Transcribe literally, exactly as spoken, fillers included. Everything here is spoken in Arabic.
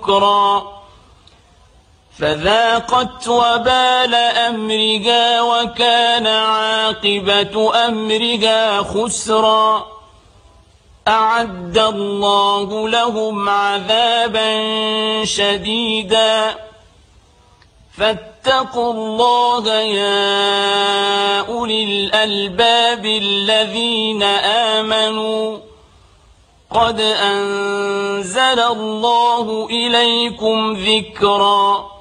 نكرا فذاقت وبال أمرها وكان عاقبة أمرها خسرا أعد الله لهم عذابا شديدا فاتقوا الله يا أولي الألباب الذين آمنوا قد أنزل الله إليكم ذكرا